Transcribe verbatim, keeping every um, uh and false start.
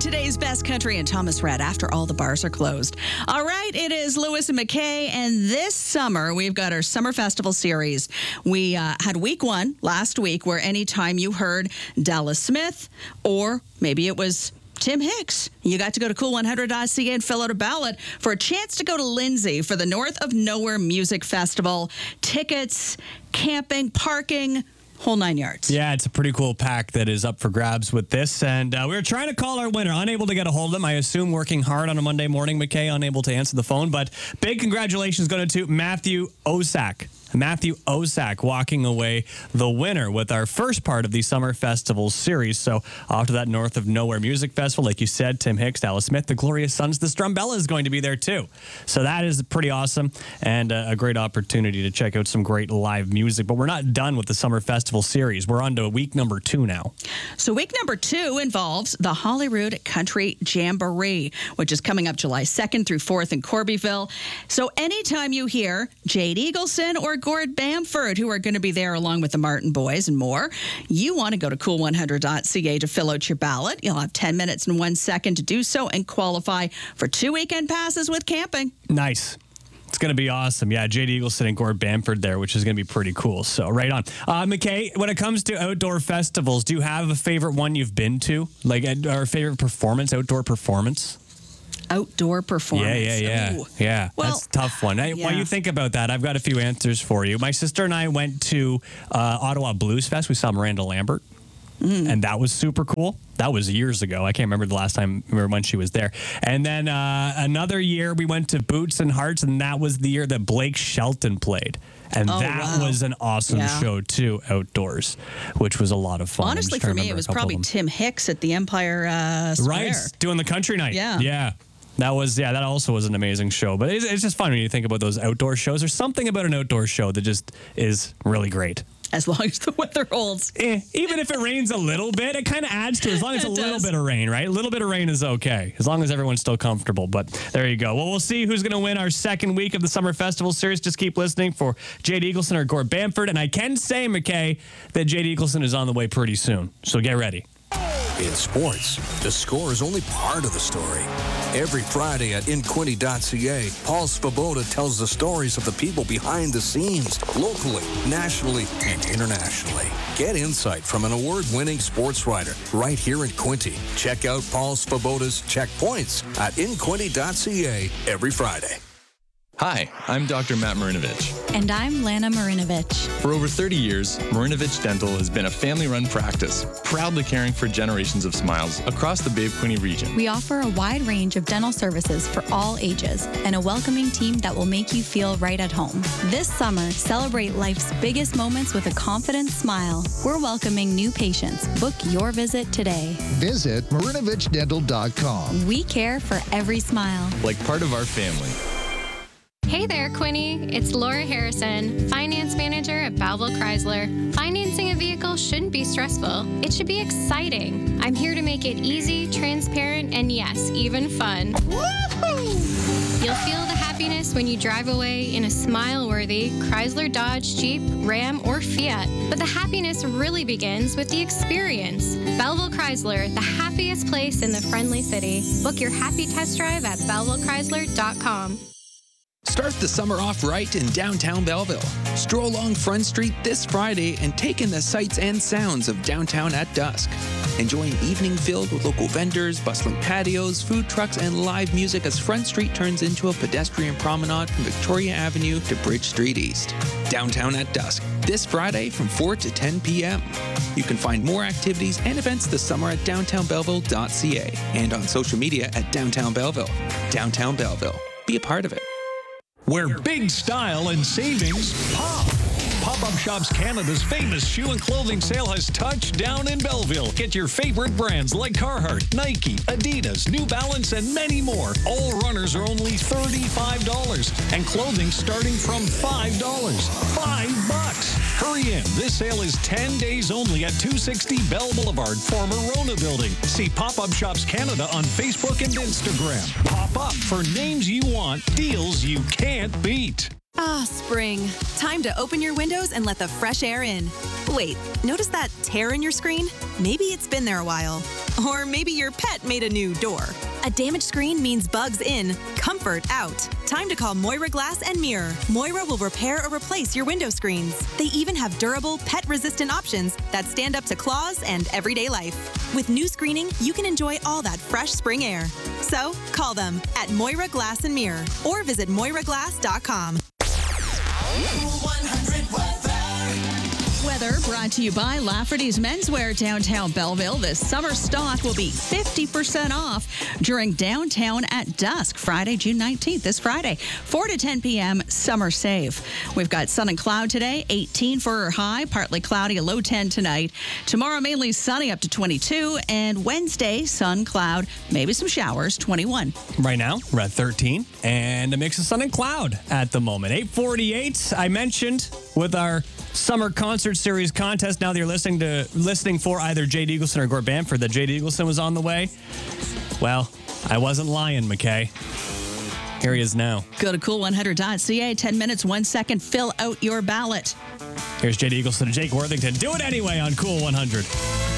today's best country and Thomas Rhett after all the bars are closed. All right, it is Lewis and McKay, and this summer we've got our Summer Festival series. We uh, had week one last week where anytime you heard Dallas Smith or maybe it was Tim Hicks, you got to go to cool one hundred dot c a and fill out a ballot for a chance to go to Lindsay for the North of Nowhere Music Festival. Tickets, camping, parking, whole nine yards. Yeah, it's a pretty cool pack that is up for grabs with this. And uh, we were trying to call our winner, unable to get a hold of him. I assume working hard on a Monday morning, McKay, unable to answer the phone. But big congratulations going to Matthew Osak. Matthew Osak walking away the winner with our first part of the Summer Festival series. So off to that North of Nowhere Music Festival, like you said, Tim Hicks, Dallas Smith, the Glorious Sons, the Strumbella is going to be there too. So that is pretty awesome and a great opportunity to check out some great live music. But we're not done with the Summer Festival series. We're on to week number two now. So week number two involves the Holyrood Country Jamboree, which is coming up July second through fourth in Corbyville. So anytime you hear Jade Eagleson or Gord Bamford, who are going to be there along with the Martin Boys and more, you want to go to cool one hundred dot c a to fill out your ballot. You'll have ten minutes and one second to do so and qualify for two weekend passes with camping. Nice. It's going to be awesome. Yeah, Jade Eagleson and Gord Bamford there, which is going to be pretty cool. So right on. Uh, McKay, when it comes to outdoor festivals, do you have a favorite one you've been to? Like our favorite performance, outdoor performance? Outdoor performance. Yeah, yeah, yeah. Ooh. Yeah, well, that's a tough one. I, yeah. While you think about that, I've got a few answers for you. My sister and I went to uh, Ottawa Blues Fest. We saw Miranda Lambert, mm. and that was super cool. That was years ago. I can't remember the last time or when she was there. And then uh, another year, we went to Boots and Hearts, and that was the year that Blake Shelton played. And oh, that wow. was an awesome yeah. show, too, outdoors, which was a lot of fun. Honestly, for me, it was probably Tim Hicks at the Empire uh, Square. Right, doing the country night. Yeah. Yeah. That was, yeah, that also was an amazing show. But it's, it's just fun when you think about those outdoor shows. There's something about an outdoor show that just is really great. As long as the weather holds. Eh, even if it rains a little bit, it kind of adds to it. As long as It it's a little does. bit of rain, right? A little bit of rain is okay, as long as everyone's still comfortable. But there you go. Well, we'll see who's going to win our second week of the Summer Festival series. Just keep listening for Jade Eagleson or Gord Bamford. And I can say, McKay, that Jade Eagleson is on the way pretty soon. So get ready. In sports, the score is only part of the story. Every Friday at in quinte dot c a, Paul Svoboda tells the stories of the people behind the scenes, locally, nationally, and internationally. Get insight from an award-winning sports writer right here in Quinte. Check out Paul Svoboda's Checkpoints at in quinte dot c a every Friday. Hi, I'm Doctor Matt Marinovich. And I'm Lana Marinovich. For over thirty years, Marinovich Dental has been a family-run practice, proudly caring for generations of smiles across the Bay Quinte region. We offer a wide range of dental services for all ages and a welcoming team that will make you feel right at home. This summer, celebrate life's biggest moments with a confident smile. We're welcoming new patients. Book your visit today. Visit marinovich dental dot com. We care for every smile. Like part of our family. Hey there, Quinte. It's Laura Harrison, Finance Manager at Belleville Chrysler. Financing a vehicle shouldn't be stressful. It should be exciting. I'm here to make it easy, transparent, and yes, even fun. Woohoo! You'll feel the happiness when you drive away in a smile-worthy Chrysler, Dodge, Jeep, Ram, or Fiat. But the happiness really begins with the experience. Belleville Chrysler, the happiest place in the friendly city. Book your happy test drive at belleville chrysler dot com. Start the summer off right in downtown Belleville. Stroll along Front Street this Friday and take in the sights and sounds of downtown at dusk. Enjoy an evening filled with local vendors, bustling patios, food trucks, and live music as Front Street turns into a pedestrian promenade from Victoria Avenue to Bridge Street East. Downtown at dusk, this Friday from four to ten p.m. You can find more activities and events this summer at downtown belleville dot c a and on social media at Downtown Belleville. Downtown Belleville. Be a part of it. Where big style and savings pop. Pop-Up Shops Canada's famous shoe and clothing sale has touched down in Belleville. Get your favorite brands like Carhartt, Nike, Adidas, New Balance, and many more. All runners are only thirty-five dollars, and clothing starting from five dollars. Five bucks! Hurry in. This sale is ten days only at two sixty Bell Boulevard, former Rona Building. See Pop-Up Shops Canada on Facebook and Instagram. Pop up for names you want, deals you can't beat. Ah, spring. Time to open your windows and let the fresh air in. Wait, notice that tear in your screen? Maybe it's been there a while. Or maybe your pet made a new door. A damaged screen means bugs in, comfort out. Time to call Moira Glass and Mirror. Moira will repair or replace your window screens. They even have durable, pet-resistant options that stand up to claws and everyday life. With new screening, you can enjoy all that fresh spring air. So, call them at Moira Glass and Mirror or visit moira glass dot com. Weather brought to you by Lafferty's Menswear downtown Belleville. This summer stock will be fifty percent off during Downtown at Dusk, Friday, June nineteenth, this Friday, four to ten p.m. Summer Save. We've got sun and cloud today, eighteen for our high, partly cloudy, a low ten tonight. Tomorrow, mainly sunny, up to twenty-two, and Wednesday, sun, cloud, maybe some showers, twenty-one. Right now, we're at thirteen, and a mix of sun and cloud at the moment. eight forty-eight, I mentioned with our Summer Concert Series contest. Now that you're listening to listening for either Jade Eagleson or Gord Bamford, that Jade Eagleson was on the way. Well, I wasn't lying, McKay. Here he is now. Go to cool one hundred dot c a. ten minutes, one second. Fill out your ballot. Here's Jade Eagleson and Jake Worthington. Do it anyway on Cool one hundred.